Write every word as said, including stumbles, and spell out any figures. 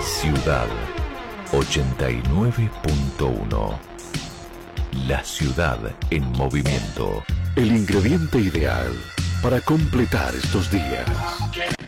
Ciudad ochenta y nueve punto uno. La ciudad en movimiento. El ingrediente ideal para completar estos días.